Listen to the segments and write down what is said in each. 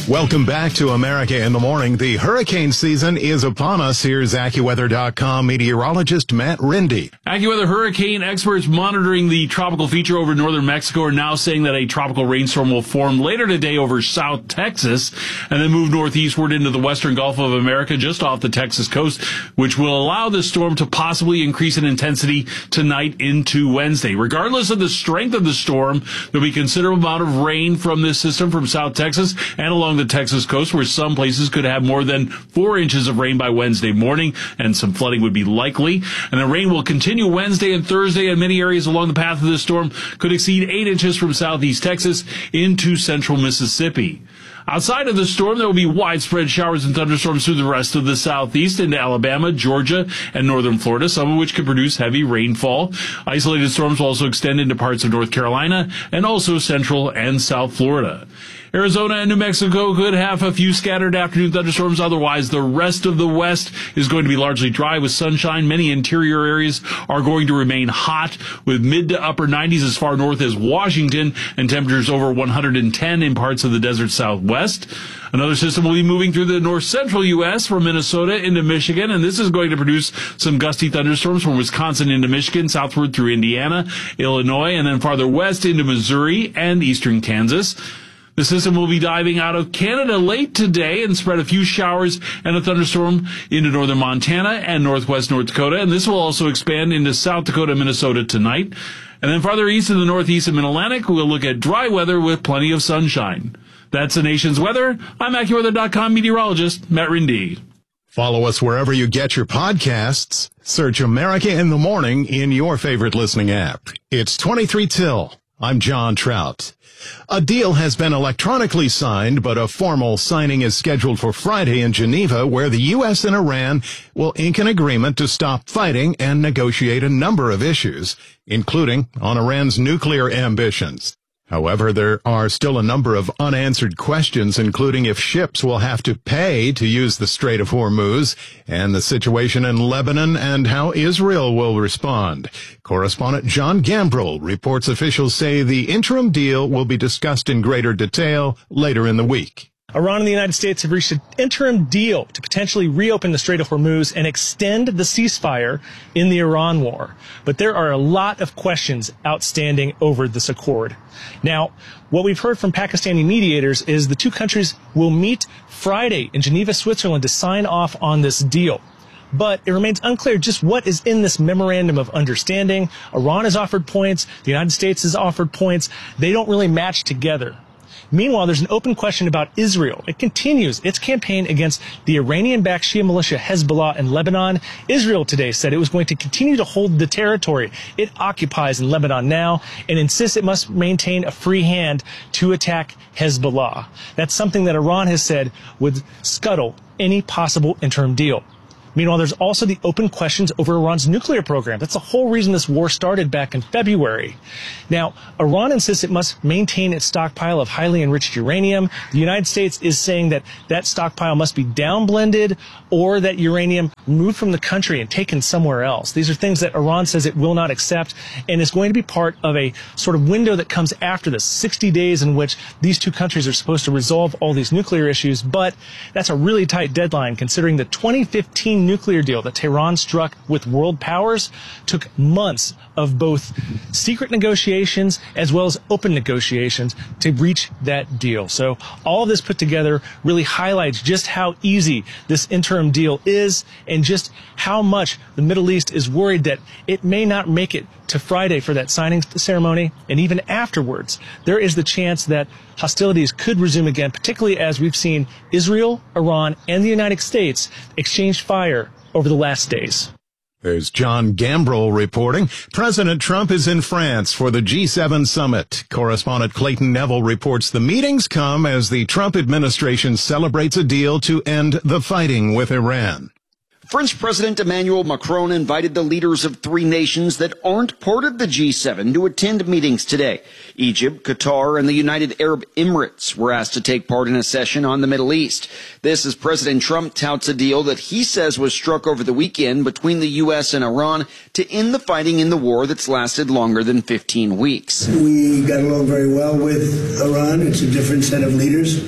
Welcome back to America in the Morning. The hurricane season is upon us. Here's AccuWeather.com meteorologist Matt Rindy. AccuWeather hurricane experts monitoring the tropical feature over northern Mexico are now saying that a tropical rainstorm will form later today over South Texas and then move northeastward into the western Gulf of America just off the Texas coast, which will allow the storm to possibly increase in intensity tonight into Wednesday. Regardless of the strength of the storm, there'll be considerable amount of rain from this system from South Texas and along the Texas coast, where some places could have more than 4 inches of rain by Wednesday morning, and some flooding would be likely. And the rain will continue Wednesday and Thursday, and many areas along the path of this storm could exceed 8 inches from southeast Texas into central Mississippi. Outside of the storm, there will be widespread showers and thunderstorms through the rest of the southeast into Alabama, Georgia, and northern Florida, some of which could produce heavy rainfall. Isolated storms will also extend into parts of North Carolina and also central and south Florida. Arizona and New Mexico could have a few scattered afternoon thunderstorms. Otherwise, the rest of the West is going to be largely dry with sunshine. Many interior areas are going to remain hot with mid to upper 90s as far north as Washington and temperatures over 110 in parts of the desert Southwest. Another system will be moving through the north central U.S. from Minnesota into Michigan, and this is going to produce some gusty thunderstorms from Wisconsin into Michigan, southward through Indiana, Illinois, and then farther west into Missouri and eastern Kansas. The system will be diving out of Canada late today and spread a few showers and a thunderstorm into northern Montana and northwest North Dakota. And this will also expand into South Dakota and Minnesota tonight. And then farther east in the northeast and mid-Atlantic, we'll look at dry weather with plenty of sunshine. That's the nation's weather. I'm AccuWeather.com meteorologist Matt Rindy. Follow us wherever you get your podcasts. Search America in the Morning in your favorite listening app. It's 23 till. I'm John Trout. A deal has been electronically signed, but a formal signing is scheduled for Friday in Geneva, where the U.S. and Iran will ink an agreement to stop fighting and negotiate a number of issues, including on Iran's nuclear ambitions. However, there are still a number of unanswered questions, including if ships will have to pay to use the Strait of Hormuz, and the situation in Lebanon and how Israel will respond. Correspondent John Gambrell reports officials say the interim deal will be discussed in greater detail later in the week. Iran and the United States have reached an interim deal to potentially reopen the Strait of Hormuz and extend the ceasefire in the Iran war. But there are a lot of questions outstanding over this accord. Now, what we've heard from Pakistani mediators is the two countries will meet Friday in Geneva, Switzerland to sign off on this deal. But it remains unclear just what is in this memorandum of understanding. Iran has offered points. The United States has offered points. They don't really match together. Meanwhile, there's an open question about Israel. It continues its campaign against the Iranian-backed Shia militia Hezbollah in Lebanon. Israel today said it was going to continue to hold the territory it occupies in Lebanon now and insists it must maintain a free hand to attack Hezbollah. That's something that Iran has said would scuttle any possible interim deal. Meanwhile, there's also the open questions over Iran's nuclear program. That's the whole reason this war started back in February. Now, Iran insists it must maintain its stockpile of highly enriched uranium. The United States is saying that that stockpile must be downblended or that uranium removed from the country and taken somewhere else. These are things that Iran says it will not accept and is going to be part of a sort of window that comes after this, 60 days in which these two countries are supposed to resolve all these nuclear issues. But that's a really tight deadline considering the 2015 nuclear deal that Tehran struck with world powers took months of both secret negotiations as well as open negotiations to reach that deal. So all of this put together really highlights just how easy this interim deal is and just how much the Middle East is worried that it may not make it to Friday for that signing ceremony. And even afterwards, there is the chance that hostilities could resume again, particularly as we've seen Israel, Iran, and the United States exchange fire over the last days. There's John Gambrell reporting. President Trump is in France for the G7 summit. Correspondent Clayton Neville reports the meetings come as the Trump administration celebrates a deal to end the fighting with Iran. French President Emmanuel Macron invited the leaders of 3 nations that aren't part of the G7 to attend meetings today. Egypt, Qatar, and the United Arab Emirates were asked to take part in a session on the Middle East. This as President Trump touts a deal that he says was struck over the weekend between the U.S. and Iran to end the fighting in the war that's lasted longer than 15 weeks. We got along very well with Iran. It's a different set of leaders.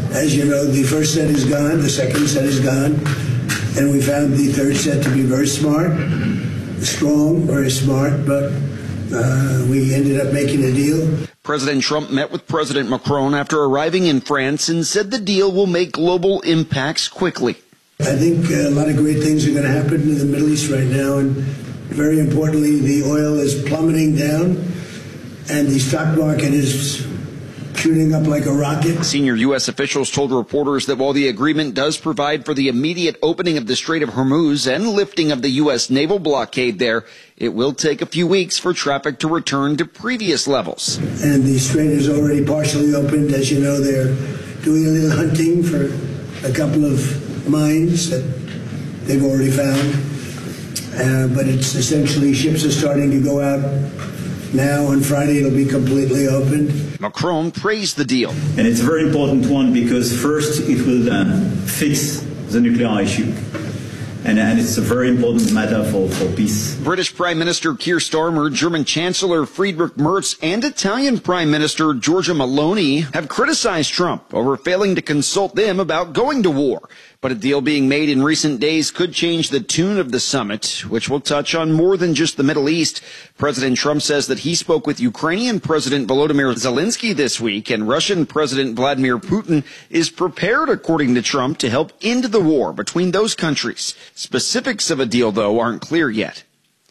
As you know, the first set is gone, the second set is gone, and we found the third set to be very smart, strong, very smart, but we ended up making a deal. President Trump met with President Macron after arriving in France and said the deal will make global impacts quickly. I think a lot of great things are going to happen in the Middle East right now, and very importantly, the oil is plummeting down, and the stock market is shooting up like a rocket. Senior U.S. officials told reporters that while the agreement does provide for the immediate opening of the Strait of Hormuz and lifting of the U.S. naval blockade there, it will take a few weeks for traffic to return to previous levels. And the strait is already partially opened. As you know, they're doing a little hunting for a couple of mines that they've already found. But it's essentially ships are starting to go out now. On Friday, it'll be completely opened. Macron praised the deal. And it's a very important one because first it will fix the nuclear issue. And it's a very important matter for peace. British Prime Minister Keir Starmer, German Chancellor Friedrich Merz, and Italian Prime Minister Giorgia Meloni have criticized Trump over failing to consult them about going to war. But a deal being made in recent days could change the tune of the summit, which will touch on more than just the Middle East. President Trump says that he spoke with Ukrainian President Volodymyr Zelensky this week, and Russian President Vladimir Putin is prepared, according to Trump, to help end the war between those countries. Specifics of a deal, though, aren't clear yet.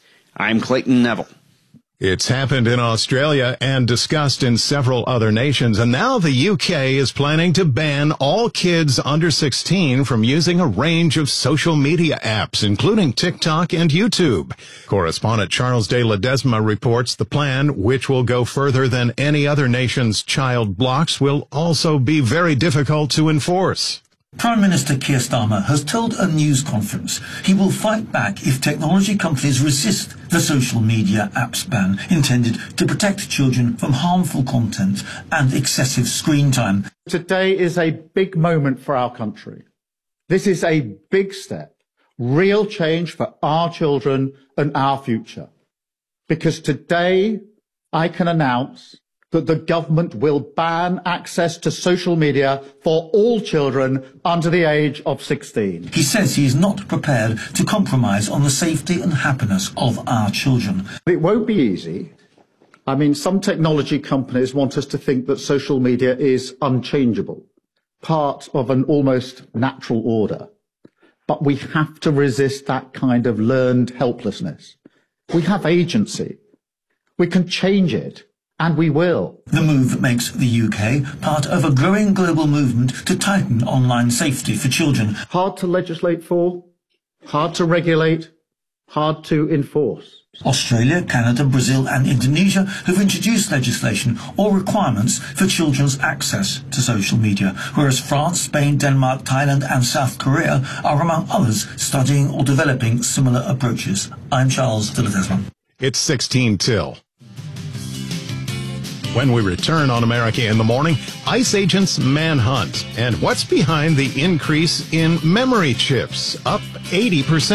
I'm Clayton Neville. It's happened in Australia and discussed in several other nations, and now the UK is planning to ban all kids under 16 from using a range of social media apps, including TikTok and YouTube. Correspondent Charles de Ledesma reports the plan, which will go further than any other nation's child blocks, will also be very difficult to enforce. Prime Minister Keir Starmer has told a news conference he will fight back if technology companies resist the social media apps ban intended to protect children from harmful content and excessive screen time. Today is a big moment for our country. This is a big step, real change for our children and our future. Because today I can announce that the government will ban access to social media for all children under the age of 16. He says he is not prepared to compromise on the safety and happiness of our children. It won't be easy. I mean, some technology companies want us to think that social media is unchangeable, part of an almost natural order. But we have to resist that kind of learned helplessness. We have agency. We can change it. And we will. The move makes the UK part of a growing global movement to tighten online safety for children. Hard to legislate for, hard to regulate, hard to enforce. Australia, Canada, Brazil and Indonesia have introduced legislation or requirements for children's access to social media, whereas France, Spain, Denmark, Thailand and South Korea are among others studying or developing similar approaches. I'm Charles de Ledesma. It's 16 till. When we return on America in the Morning, ICE agents manhunt. And what's behind the increase in memory chips, up 80%.